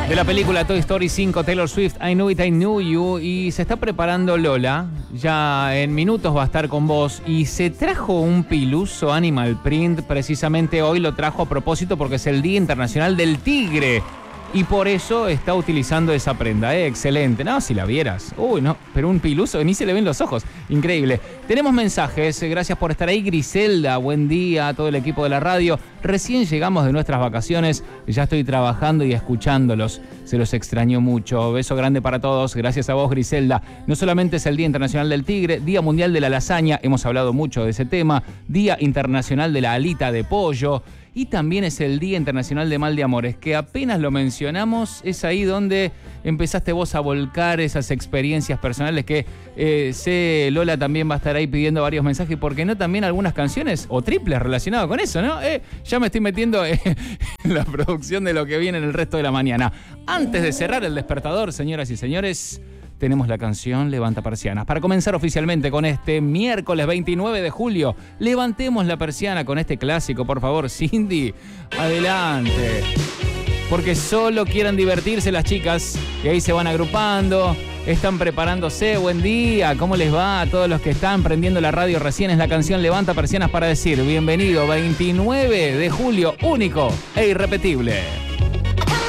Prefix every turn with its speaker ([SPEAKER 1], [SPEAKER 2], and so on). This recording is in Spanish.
[SPEAKER 1] De la película Toy Story 5, Taylor Swift, I Knew It, I Knew You. Y se está preparando Lola, ya en minutos va a estar con vos. Y se trajo un piluso Animal Print, precisamente hoy lo trajo a propósito porque es el Día Internacional del Tigre. Y por eso está utilizando esa prenda, excelente. No, si la vieras. Uy, no, pero un piluso, ni se le ven los ojos. Increíble. Tenemos mensajes, gracias por estar ahí. Griselda, buen día a todo el equipo de la radio. Recién llegamos de nuestras vacaciones, ya estoy trabajando y escuchándolos. Se los extrañó mucho. Beso grande para todos. Gracias a vos, Griselda. No solamente es el Día Internacional del Tigre, Día Mundial de la Lasaña, hemos hablado mucho de ese tema. Día Internacional de la Alita de Pollo. Y también es el Día Internacional de Mal de Amores, que apenas lo mencionamos, es ahí donde empezaste vos a volcar esas experiencias personales que sé, Lola también va a estar ahí pidiendo varios mensajes, ¿por qué no también algunas canciones o triples relacionadas con eso, ¿no? Ya me estoy metiendo en la producción de lo que viene en el resto de la mañana. Antes de cerrar el despertador, señoras y señores, tenemos la canción Levanta Persianas. Para comenzar oficialmente con este miércoles 29 de julio, levantemos la persiana con este clásico, por favor, Cindy. Adelante. Porque solo quieran divertirse las chicas y ahí se van agrupando, están preparándose. Buen día, ¿cómo les va a todos los que están prendiendo la radio recién? Es la canción Levanta Persianas para decir bienvenido 29 de julio, único e irrepetible.